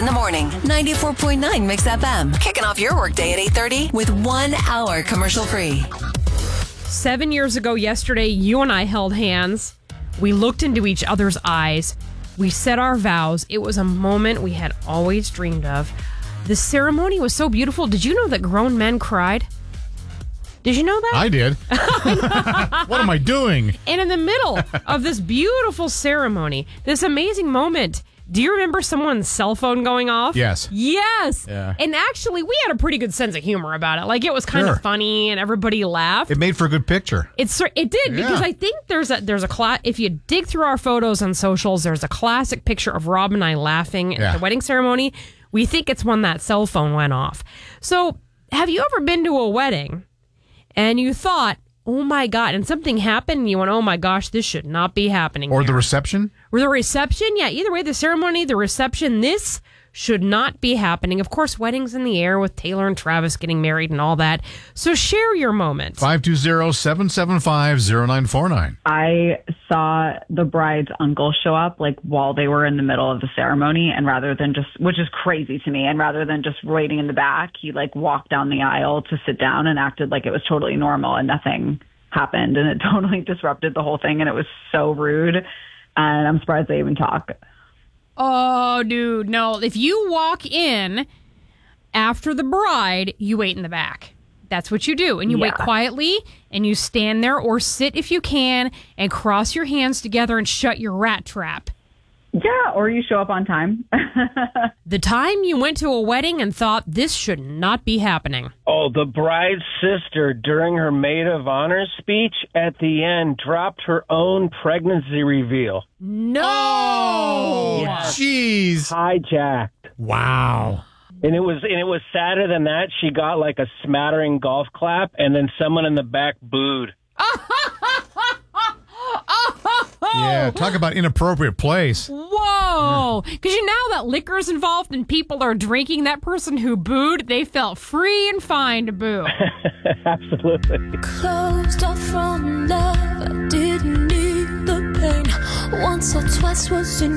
in the morning. 94.9 Mix FM. Kicking off your workday at 8:30 with 1 hour commercial free. 7 years ago yesterday, you and I held hands. We looked into each other's eyes. We said our vows. It was a moment we had always dreamed of. The ceremony was so beautiful. Did you know that grown men cried? Did you know that? I did. What am I doing? And in the middle of this beautiful ceremony, this amazing moment, do you remember someone's cell phone going off? Yes. Yes. Yeah. And actually, we had a pretty good sense of humor about it. Like, it was kind of funny and everybody laughed. It made for a good picture. It did, because I think there's a if you dig through our photos on socials, there's a classic picture of Rob and I laughing at the wedding ceremony. We think it's when that cell phone went off. So, have you ever been to a wedding and you thought, oh my God, and something happened and you went, oh my gosh, this should not be happening Or here. the reception? Or the reception? Yeah, either way, the ceremony, the reception, this should not be happening. Of course, weddings in the air with Taylor and Travis getting married and all that. So share your moment. 520-775-0949. I saw the bride's uncle show up like while they were in the middle of the ceremony, and rather than just, which is crazy to me, and rather than just waiting in the back, he like walked down the aisle to sit down and acted like it was totally normal and nothing happened, and it totally disrupted the whole thing, and it was so rude, and I'm surprised they even talk. Oh, dude, no. If you walk in after the bride, you wait in the back. That's what you do. And you wait quietly, and you stand there or sit if you can and cross your hands together and shut your rat trap. Yeah, or you show up on time. The time you went to a wedding and thought this should not be happening. Oh, the bride's sister, during her maid of honor speech at the end, dropped her own pregnancy reveal. No! Oh, jeez. Hijacked. Wow. And it was sadder than that. She got like a smattering golf clap, and then someone in the back booed. Yeah, talk about inappropriate place. Whoa! Because now that liquor's involved and people are drinking, that person who booed, they felt free and fine to boo. Absolutely. Closed off from love, I didn't need the pain. Once or twice was enough.